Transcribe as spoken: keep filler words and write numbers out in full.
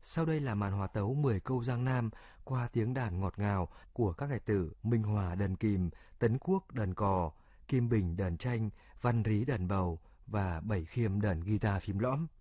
Sau đây là màn hòa tấu mười câu Giang Nam qua tiếng đàn ngọt ngào của các tài tử Minh Hòa đàn kìm, Tấn Quốc đàn cò, Kim Bình đàn tranh, Văn Rí đàn bầu và Bảy Khiêm đàn guitar phím lõm.